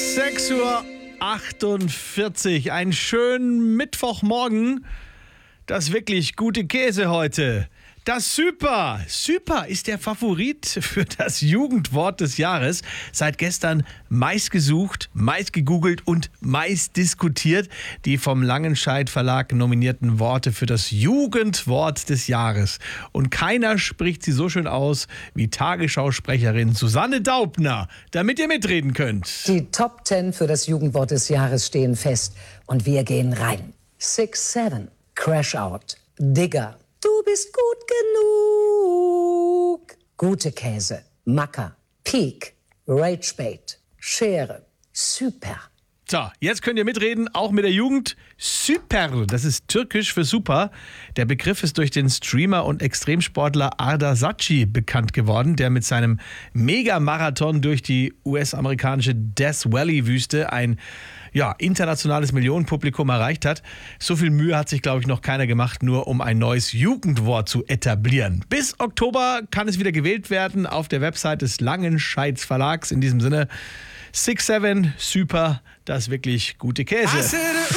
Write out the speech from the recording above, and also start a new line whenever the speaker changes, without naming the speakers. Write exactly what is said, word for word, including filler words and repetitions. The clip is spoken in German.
sechs Uhr achtundvierzig. Einen schönen Mittwochmorgen. Das wirklich gute Käse heute. Das Super. Super ist der Favorit für das Jugendwort des Jahres. Seit gestern meist gesucht, meist gegoogelt und meist diskutiert. Die vom Langenscheidt Verlag nominierten Worte für das Jugendwort des Jahres. Und keiner spricht sie so schön aus wie Tagesschausprecherin Susanne Daubner, damit ihr mitreden könnt.
Die Top zehn für das Jugendwort des Jahres stehen fest. Und wir gehen rein. six seven, Crash Out, Digger. Du bist gut genug. Gute Käse, Macker, Peak, Ragebait, Schere, Super.
So, jetzt könnt ihr mitreden, auch mit der Jugend. Süper, das ist türkisch für super. Der Begriff ist durch den Streamer und Extremsportler Arda Saci bekannt geworden, der mit seinem Megamarathon durch die U S-amerikanische Death Valley-Wüste ein ja, internationales Millionenpublikum erreicht hat. So viel Mühe hat sich, glaube ich, noch keiner gemacht, nur um ein neues Jugendwort zu etablieren. Bis Oktober kann es wieder gewählt werden auf der Website des Langenscheids Verlags. In diesem Sinne, six seven, super, das wirklich gute Käse.